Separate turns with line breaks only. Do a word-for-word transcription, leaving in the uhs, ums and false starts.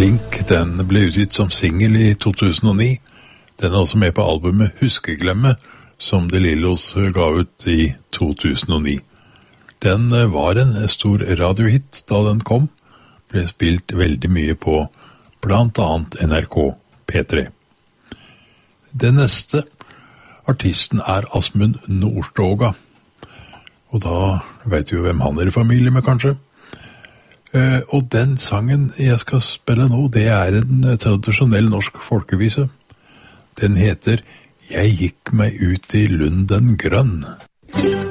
Blink, den ble utgitt som single i to tusen og ni. Den er også med på albumet Huskeglemme, som De Lillos ga ut i to tusen og ni. Den var en stor radiohit da den kom, ble spilt veldig mye på blant annet N R K P tre. Den neste artisten er Asmund Nordstoga, og da vet vi jo hvem han er i familie med, kanskje. Eh, og den sangen jeg skal spille nå, det er en tradisjonell norsk folkevise. Den heter «Jeg gikk meg ut i lunden grønn».